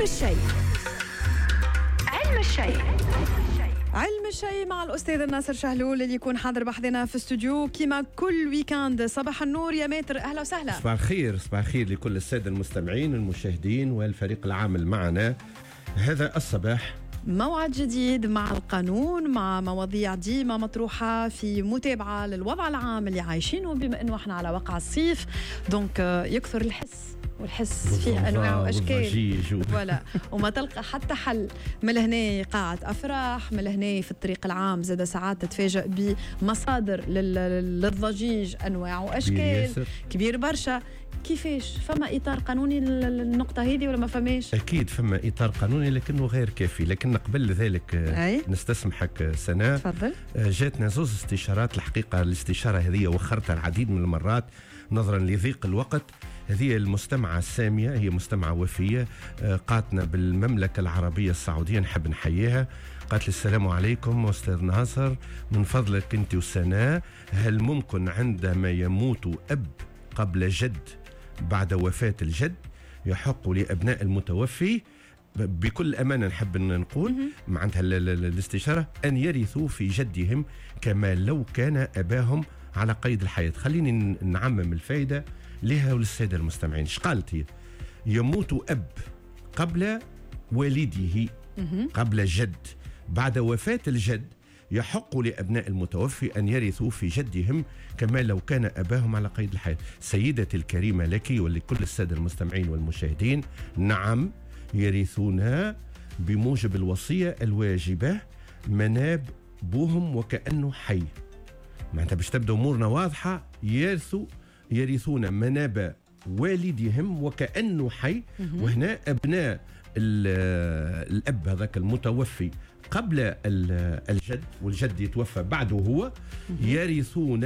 الشيء. علم الشيء مع الأستاذ الناصر شهلول اللي يكون حاضر بحضنا في استوديو كيما كل ويكاند. صباح النور يا ماتر، أهلا وسهلا. صباح الخير، صباح الخير لكل السادة المستمعين المشاهدين والفريق العامل معنا هذا الصباح. موعد جديد مع القانون، مع مواضيع ديما مطروحة في متابعة للوضع العام اللي عايشينه، بما أنه احنا على وقع الصيف دونك يكثر الحس، والحس فيه انواع واشكال ولا وما تلقى حتى حل. من لهنا قاعة افراح، من لهنا في الطريق العام زاد ساعات تتفاجئ بمصادر للضجيج انواع واشكال كبير برشا. كيفاش فما اطار قانوني للنقطه هذه ولا ما فماش؟ اكيد فما اطار قانوني لكنه غير كافي. لكن قبل ذلك نستسمحك سناء، تفضل. جاتنا زوز استشارات. الحقيقه الاستشاره هذه وخرتها العديد من المرات نظرا لضيق الوقت. هذه المستمعة السامية، هي مستمعة وفية، قاتنا بالمملكة العربية السعودية، نحب نحييها. قالت لي السلام عليكم أستاذ ناصر، من فضلك أنت وسناء، هل ممكن عندما يموت أب قبل جد بعد وفاة الجد يحق لأبناء المتوفي بكل أمانة نحب نقول معناتها الاستشارة أن يرثوا في جدهم كما لو كان أباهم على قيد الحياة. خليني نعمم الفائدة لها وللسادة المستمعين. قالت هي؟ يموت أب قبل والده قبل الجد، بعد وفاة الجد يحق لأبناء المتوفي أن يرثوا في جدهم كما لو كان أباهم على قيد الحياة. سيدتي الكريمة لك ولكل السادة المستمعين والمشاهدين، نعم يرثون بموجب الوصية الواجبة مناب بوهم وكأنه حي. معناتها باش تبدأ أمورنا واضحة، يرثون مناب والدهم وكأنه حي. وهنا أبناء الأب هذاك المتوفي قبل الجد والجد يتوفى بعده هو يرثون